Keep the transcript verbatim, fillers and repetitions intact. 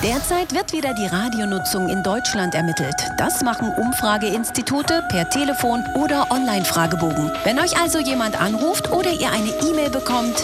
Derzeit wird wieder die Radionutzung in Deutschland ermittelt. Das machen Umfrageinstitute per Telefon oder Online-Fragebogen. Wenn euch also jemand anruft oder ihr eine E-Mail bekommt,